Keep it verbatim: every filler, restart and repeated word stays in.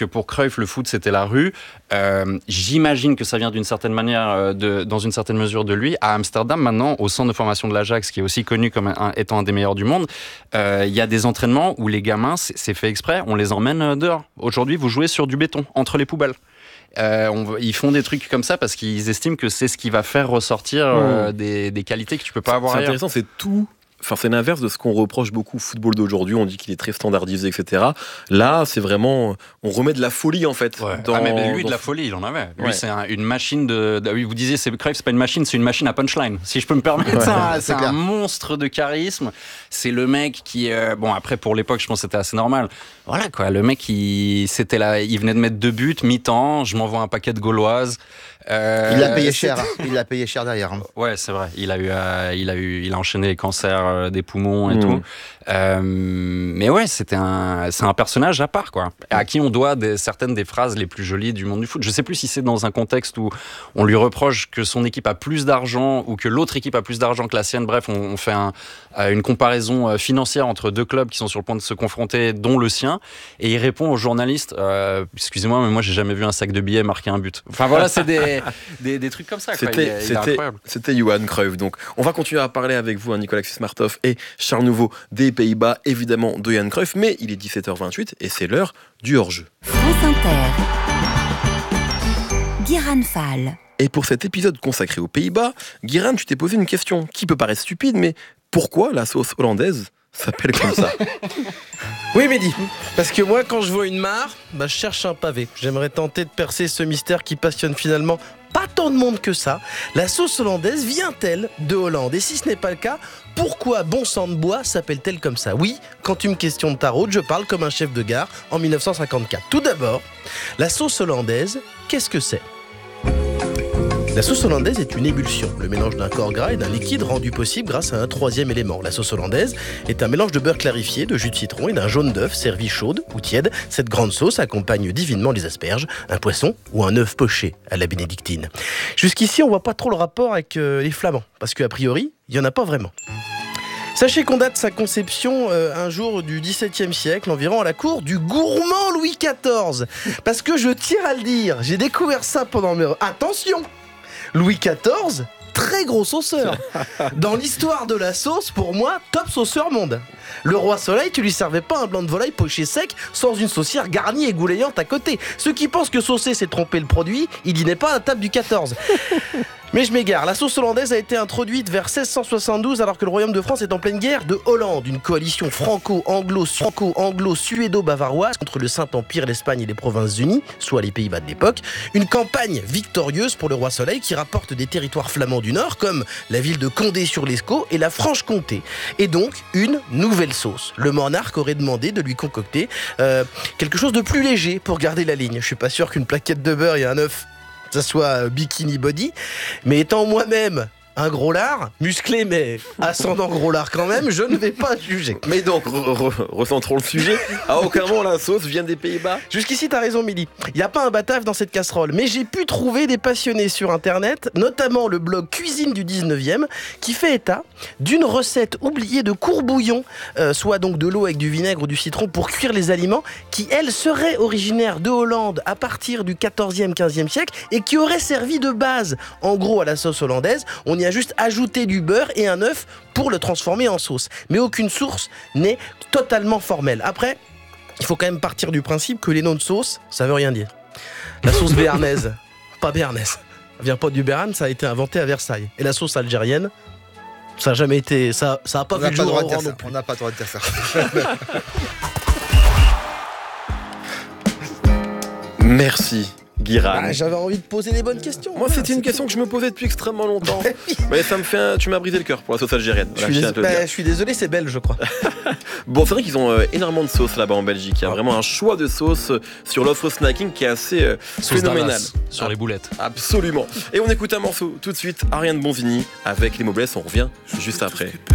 que pour Cruyff, le foot, c'était la rue. Euh, j'imagine que ça vient d'une certaine manière, de, dans une certaine mesure de lui. À Amsterdam, maintenant, au centre de formation de l'Ajax, qui est aussi connu comme un, étant un des meilleurs du monde, il euh, y a des entraînements où les gamins, c'est, c'est fait exprès, on les emmène dehors. Aujourd'hui, vous jouez sur du béton, entre les poubelles. Euh, on, ils font des trucs comme ça parce qu'ils estiment que c'est ce qui va faire ressortir euh, mmh. des, des qualités que tu peux pas c'est, avoir c'est ailleurs. Intéressant, c'est tout. Enfin, c'est l'inverse de ce qu'on reproche beaucoup au football d'aujourd'hui. On dit qu'il est très standardisé, et cetera. Là, c'est vraiment... On remet de la folie, en fait. Ouais. Dans, ah, mais lui, dans... de la folie, il en avait. Lui, ouais. c'est un, une machine de... de oui, vous disiez, c'est, Cruyff, c'est pas une machine, c'est une machine à punchline, si je peux me permettre. Ouais, c'est un, c'est c'est un monstre de charisme. C'est le mec qui... Euh, bon, après, pour l'époque, je pense que c'était assez normal. Voilà, quoi. Le mec, il, c'était là, il venait de mettre deux buts, mi-temps. Je m'envoie un paquet de gauloises. Euh, il l'a payé cher, il l'a payé cher derrière. Ouais, c'est vrai. Il a eu, euh, il a eu, il a enchaîné les cancers euh, des poumons et mmh. tout. Euh, mais ouais, c'était un, c'est un personnage à part, quoi. À qui on doit des, certaines des phrases les plus jolies du monde du foot. Je sais plus si c'est dans un contexte où on lui reproche que son équipe a plus d'argent ou que l'autre équipe a plus d'argent que la sienne. Bref, on, on fait un, une comparaison financière entre deux clubs qui sont sur le point de se confronter, dont le sien. Et il répond aux journalistes euh, excusez-moi, mais moi j'ai jamais vu un sac de billets marquer un but. Enfin voilà, c'est des Des, des trucs comme ça. Quoi. C'était, il est, il c'était, c'était Johan Cruyff. Donc, on va continuer à parler avec vous, hein, Nicolas Xismartov et Charles Nouveau des Pays-Bas, évidemment de Johan Cruyff. Mais il est dix-sept heures vingt-huit et c'est l'heure du hors-jeu. France Inter. Guiran Fall. Et pour cet épisode consacré aux Pays-Bas, Guiran, tu t'es posé une question qui peut paraître stupide, mais pourquoi la sauce hollandaise s'appelle comme ça? Oui, Mehdi, parce que moi, quand je vois une mare, bah, je cherche un pavé. J'aimerais tenter de percer ce mystère qui passionne finalement pas tant de monde que ça. La sauce hollandaise vient-elle de Hollande? Et si ce n'est pas le cas, pourquoi Bon Sang de Bois s'appelle-t-elle comme ça? Oui, quand tu me questionnes ta route, je parle comme un chef de gare en dix-neuf cent cinquante-quatre. Tout d'abord, la sauce hollandaise, qu'est-ce que c'est? La sauce hollandaise est une émulsion, le mélange d'un corps gras et d'un liquide rendu possible grâce à un troisième élément. La sauce hollandaise est un mélange de beurre clarifié, de jus de citron et d'un jaune d'œuf servi chaude ou tiède. Cette grande sauce accompagne divinement les asperges, un poisson ou un œuf poché à la bénédictine. Jusqu'ici, on voit pas trop le rapport avec euh, les Flamands, parce qu'a priori, il y en a pas vraiment. Sachez qu'on date sa conception euh, un jour du dix-septième siècle, environ à la cour du gourmand Louis quatorze. Parce que je tiens à le dire, j'ai découvert ça pendant mes... Attention! Louis quatorze, très gros sauceur. Dans l'histoire de la sauce, pour moi, top sauceur monde. Le roi Soleil, tu lui servais pas un blanc de volaille poché sec sans une saucière garnie et goulayante à côté. Ceux qui pensent que saucer c'est tromper le produit, il dînait pas à la table du quatorze. Mais je m'égare, la sauce hollandaise a été introduite vers seize cent soixante-douze alors que le royaume de France est en pleine guerre de Hollande, une coalition franco-anglo, franco-anglo-suédo-bavaroise contre le Saint-Empire, l'Espagne et les Provinces-Unies, soit les Pays-Bas de l'époque. Une campagne victorieuse pour le roi Soleil qui rapporte des territoires flamands du Nord comme la ville de Condé-sur-l'Escaut et la Franche-Comté. Et donc une nouvelle sauce. Le monarque aurait demandé de lui concocter euh, quelque chose de plus léger pour garder la ligne. Je suis pas sûr qu'une plaquette de beurre et un œuf ça soit bikini body, mais étant moi-même un gros lard, musclé mais ascendant gros lard quand même, je ne vais pas juger. Mais donc, re- re- recentrons le sujet, à aucun moment la sauce vient des Pays-Bas. Jusqu'ici t'as raison Milly, il n'y a pas un batave dans cette casserole, mais j'ai pu trouver des passionnés sur internet, notamment le blog Cuisine du dix-neuvième, qui fait état d'une recette oubliée de courbouillon, euh, soit donc de l'eau avec du vinaigre ou du citron pour cuire les aliments, qui elle serait originaire de Hollande à partir du quatorzième quinzième siècle et qui aurait servi de base, en gros à la sauce hollandaise. On y a juste ajouté du beurre et un œuf pour le transformer en sauce. Mais aucune source n'est totalement formelle. Après, il faut quand même partir du principe que les noms de sauce, ça veut rien dire. La sauce béarnaise, pas béarnaise. Ça vient pas du Béarn, ça a été inventé à Versailles. Et la sauce algérienne, ça a jamais été... Ça, ça a pas vu le jour au rang non plus. On n'a pas le droit de dire ça. Merci. Guiran. Ah, j'avais envie de poser des bonnes questions. Moi, c'était une question que je me posais depuis extrêmement longtemps. Mais ça me fait un... Tu m'as brisé le cœur pour la sauce algérienne. Je suis, voilà, dés... bah, je suis désolé, c'est belge, je crois. Bon, c'est vrai qu'ils ont euh, énormément de sauces là-bas en Belgique. Il y a vraiment un choix de sauces sur l'offre snacking qui est assez euh, phénoménal. Sur les boulettes. Absolument. Et on écoute un morceau tout de suite, Ariane Bonvini avec les Moblesse. On revient juste après.